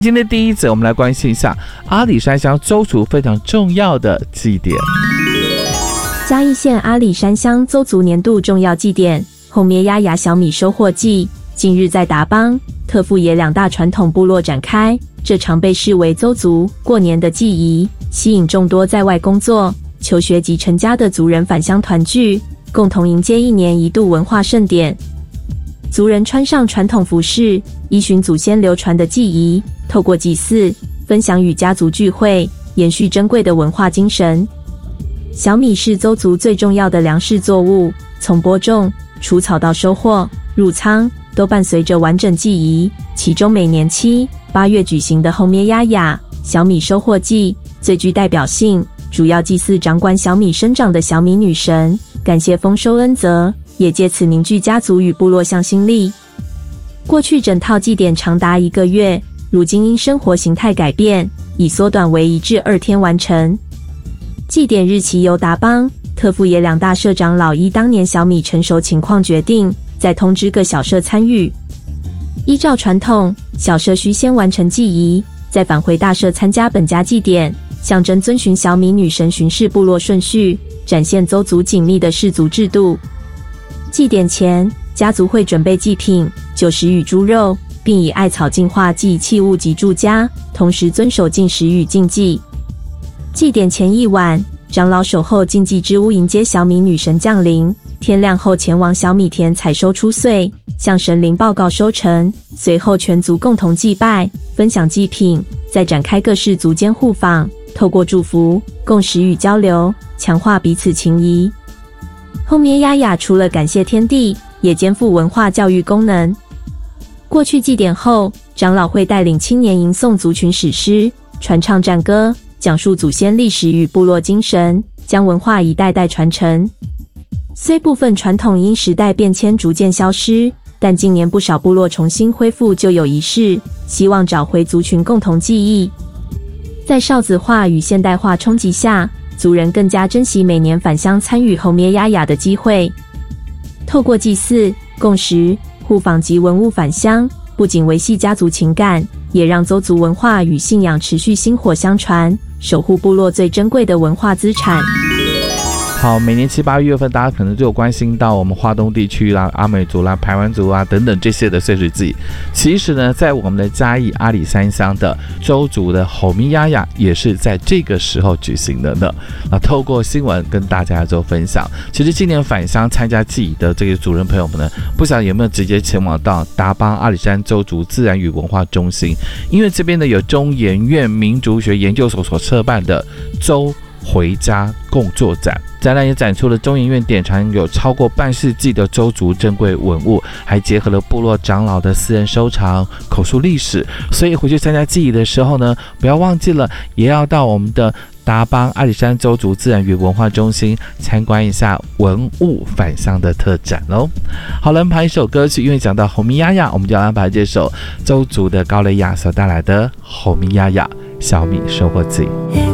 今天第一则，我们来关心一下阿里山乡邹族非常重要的祭典。 嘉义县阿里山乡邹族年度重要祭典后咩呀呀小米收获季，近日在达邦、特富野两大传统部落展开。这常被视为邹族过年的祭仪，吸引众多在外工作、求学及成家的族人返乡团聚，共同迎接一年一度文化盛典。族人穿上传统服饰，依循祖先流传的技艺，透过祭祀、分享与家族聚会，延续珍贵的文化精神。小米是邹族最重要的粮食作物，从播种、除草到收获、入仓，都伴随着完整祭仪。其中每年7、8月举行的后咩呀呀小米收获季最具代表性，主要祭祀掌管小米生长的小米女神，感谢丰收恩泽，也借此凝聚家族与部落向心力。过去整套祭典长达1个月，如今因生活形态改变，已缩短为1至2天完成。祭典日期由达邦、特富野两大社长老依当年小米成熟情况决定，再通知各小社参与。依照传统，小社需先完成祭仪，再返回大社参加本家祭典，象征遵循小米女神巡视部落顺序，展现邹族紧密的氏族制度。祭典前，家族会准备祭品、酒食与猪肉，并以艾草净化祭器物及住家，同时遵守禁食与禁忌。祭典前一晚，长老守候禁忌之屋迎接小米女神降临，天亮后前往小米田采收出穗，向神灵报告收成，随后全族共同祭拜，分享祭品，再展开各氏族间互访，透过祝福、共识与交流，强化彼此情谊。后咩呀呀除了感谢天地，也肩负文化教育功能。过去祭典后，长老会带领青年吟诵族群史诗，传唱战歌，讲述祖先历史与部落精神，将文化一代代传承。虽部分传统因时代变迁逐渐消失，但近年不少部落重新恢复旧有仪式，希望找回族群共同记忆。在少子化与现代化冲击下，族人更加珍惜每年返乡参与后咩呀呀的机会。透过祭祀、共识、互访及文物返乡，不仅维系家族情感，也让邹族文化与信仰持续薪火相传，守护部落最珍贵的文化资产。 好，每年7、8月份，大家可能就有关心到我们花东地区啦、阿美族啦、排湾族啊等等这些的岁时祭。其实呢，在我们的嘉义阿里山乡的邹族的后咩呀呀，也是在这个时候举行的呢。透过新闻跟大家做分享。其实今年返乡参加祭仪的这个族人朋友们呢，不晓得有没有直接前往到达邦阿里山邹族自然与文化中心，因为这边呢有中研院民族学研究所所策办的邹回家共作展。展览也展出了中研院典藏有超过半世纪的邹族珍贵文物，还结合了部落长老的私人收藏、口述历史。所以回去参加祭仪的时候呢，不要忘记了，也要到我们的达邦阿里山邹族自然与文化中心参观一下文物返乡的特展喽。好了，安排一首歌曲，因为讲到后咩呀呀，我们就要安排这首邹族的高蕾雅所带来的后咩呀呀小米收获季。